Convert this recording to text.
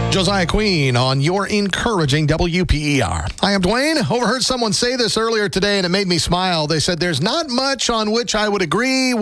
Josiah Queen on your encouraging WPER. Hi, I'm Dwayne. Overheard someone say this earlier today, and it made me smile. They said, there's not much on which I would agree